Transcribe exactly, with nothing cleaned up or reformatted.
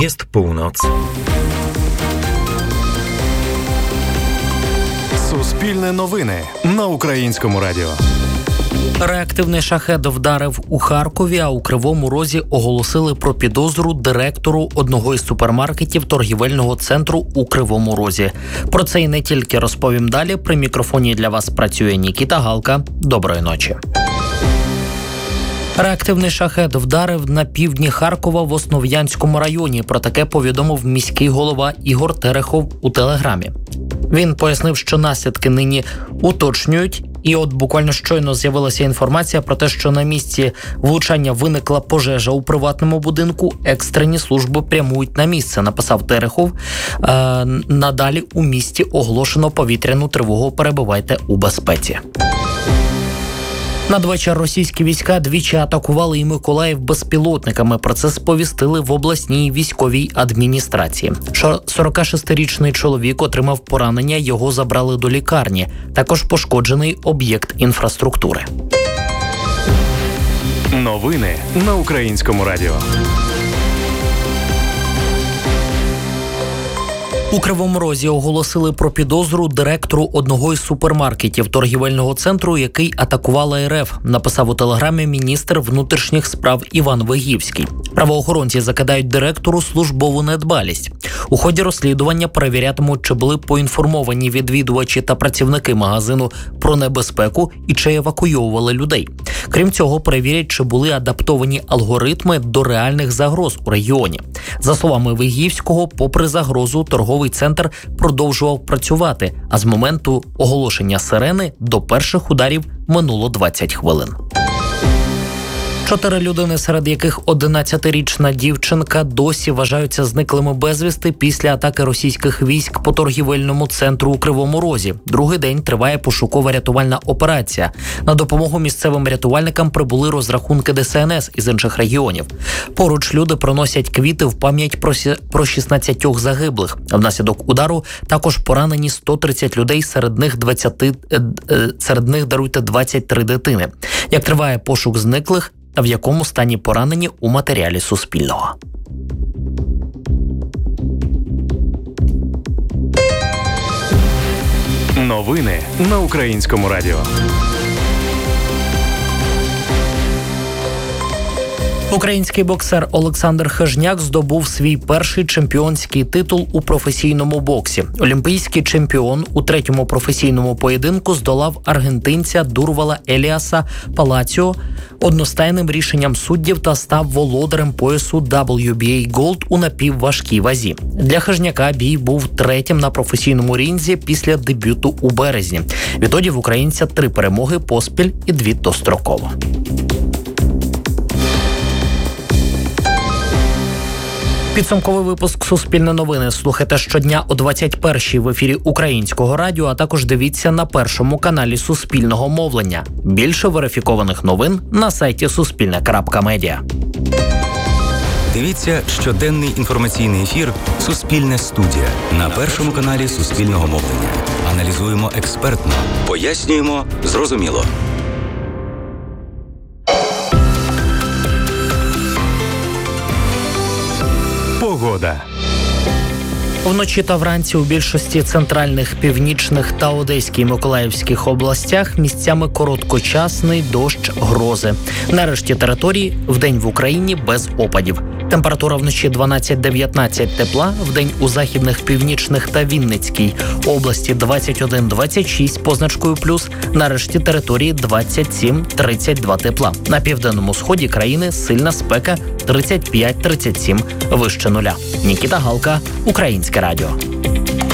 Jest północ. Суспільне новини на Українському радіо. Реактивний шахед вдарив у Харкові, а у Кривому Розі оголосили про підозру директору одного із супермаркетів торгівельного центру у Кривому Розі. Про це і не тільки розповім далі. При мікрофоні для вас працює Нікіта Галка. Доброї ночі. Реактивний шахед вдарив на півдні Харкова в Основ'янському районі. Про таке повідомив міський голова Ігор Терехов у Телеграмі. Він пояснив, що наслідки нині уточнюють. І от буквально щойно з'явилася інформація про те, що на місці влучання виникла пожежа у приватному будинку. Екстрені служби прямують на місце, написав Терехов. Е, надалі у місті оголошено повітряну тривогу. Перебувайте у безпеці. Надвечір російські війська двічі атакували і Миколаїв безпілотниками. Про це сповістили в обласній військовій адміністрації. сорокашестирічний чоловік отримав поранення, його забрали до лікарні. Також пошкоджений об'єкт інфраструктури. Новини на Українському радіо. У Кривому Розі оголосили про підозру директору одного із супермаркетів торгівельного центру, який атакувала РФ, написав у Телеграмі міністр внутрішніх справ Іван Вигівський. Правоохоронці закидають директору службову недбалість. У ході розслідування перевірятимуть, чи були поінформовані відвідувачі та працівники магазину про небезпеку і чи евакуйовували людей. Крім цього, перевірять, чи були адаптовані алгоритми до реальних загроз у регіоні. За словами Вигівського, попри загрозу, торговий центр продовжував працювати, а з моменту оголошення сирени до перших ударів минуло двадцять хвилин. Чотири людини, серед яких одинадцятирічна дівчинка, досі вважаються зниклими безвісти після атаки російських військ по торгівельному центру у Кривому Розі. Другий день триває пошуково-рятувальна операція. На допомогу місцевим рятувальникам прибули розрахунки Де Ес Ен Ес із інших регіонів. Поруч люди приносять квіти в пам'ять про шістнадцятьох загиблих. Внаслідок удару також поранені сто тридцять людей, серед них двадцять, серед них, даруйте, двадцять три дитини. Як триває пошук зниклих, та в якому стані поранені, у матеріалі Суспільного. Новини на Українському радіо. Український боксер Олександр Хижняк здобув свій перший чемпіонський титул у професійному боксі. Олімпійський чемпіон у третьому професійному поєдинку здолав аргентинця Дурвала Еліаса Палаціо одностайним рішенням суддів та став володарем поясу дабл ю бі ей Gold у напівважкій вазі. Для Хижняка бій був третім на професійному рінзі після дебюту у березні. Відтоді в українця три перемоги поспіль і дві достроково. Підсумковий випуск «Суспільне новини» слухайте щодня о двадцять першій в ефірі Українського радіо, а також дивіться на першому каналі Суспільного мовлення. Більше верифікованих новин на сайті суспільне крапка медіа. Дивіться щоденний інформаційний ефір «Суспільне студія» на першому каналі Суспільного мовлення. Аналізуємо експертно, пояснюємо зрозуміло. Погода. Вночі та вранці у більшості центральних, північних та Одеській, Миколаївських областях місцями короткочасний дощ, грози. На решті території вдень в Україні без опадів. Температура вночі дванадцять-дев'ятнадцять тепла, вдень у західних, північних та Вінницькій області двадцять один - двадцять шість позначкою плюс, на решті території двадцять сім - тридцять два тепла. На південному сході країни сильна спека тридцять п'ять - тридцять сім вище нуля. Нікіта Галка, Українське радіо.